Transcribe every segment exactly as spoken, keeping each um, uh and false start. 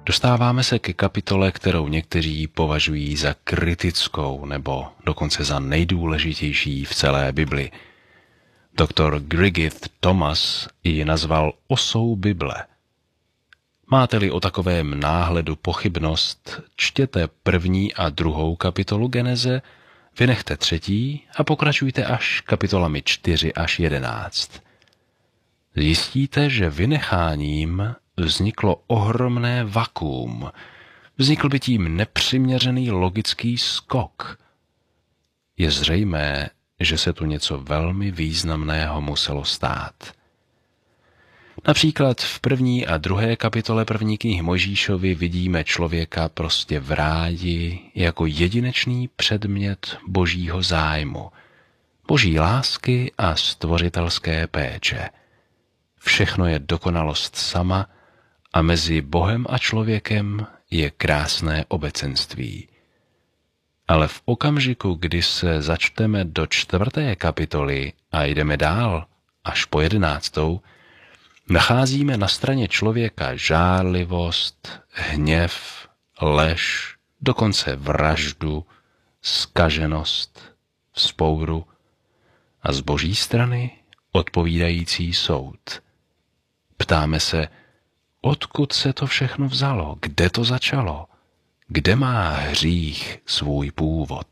Dostáváme se ke kapitole, kterou někteří považují za kritickou nebo dokonce za nejdůležitější v celé Bibli. Doktor Griggith Thomas ji nazval osou Bible. Máte-li o takovém náhledu pochybnost, čtěte první a druhou kapitolu Geneze, vynechte třetí a pokračujte až kapitolami čtyři až jedenáct. Zjistíte, že vynecháním vzniklo ohromné vakuum. Vznikl by tím nepřiměřený logický skok. Je zřejmé, že se tu něco velmi významného muselo stát. Například v první a druhé kapitole první knihy Mojžíšovi vidíme člověka prostě v ráji jako jedinečný předmět božího zájmu, boží lásky a stvořitelské péče. Všechno je dokonalost sama a mezi Bohem a člověkem je krásné obecenství. Ale v okamžiku, kdy se začteme do čtvrté kapitoly a jdeme dál až po jedenáctou, nacházíme na straně člověka žárlivost, hněv, lež, dokonce vraždu, zkaženost, vzpouru a z boží strany odpovídající soud. Ptáme se, odkud se to všechno vzalo, kde to začalo, kde má hřích svůj původ.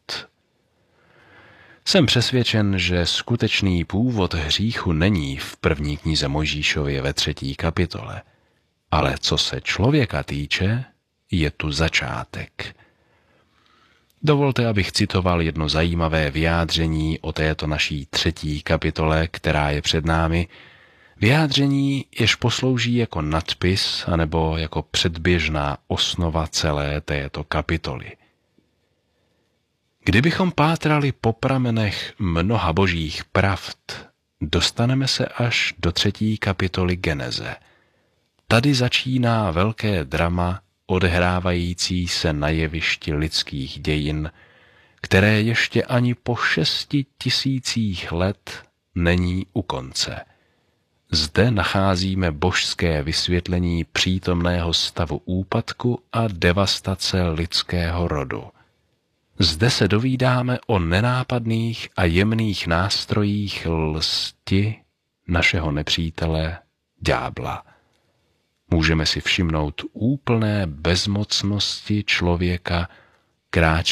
Jsem přesvědčen, že skutečný původ hříchu není v první knize Mojžíšově ve třetí kapitole, ale co se člověka týče, je tu začátek. Dovolte, abych citoval jedno zajímavé vyjádření o této naší třetí kapitole, která je před námi, vyjádření, jež poslouží jako nadpis anebo jako předběžná osnova celé této kapitoly. Kdybychom pátrali po pramenech mnoha božích pravd, dostaneme se až do třetí kapitoly Geneze. Tady začíná velké drama odehrávající se na jevišti lidských dějin, které ještě ani po šesti tisících let není u konce. Zde nacházíme božské vysvětlení přítomného stavu úpadku a devastace lidského rodu. Zde se dovídáme o nenápadných a jemných nástrojích lsti našeho nepřítele ďábla. Můžeme si všimnout úplné bezmocnosti člověka kráčejícího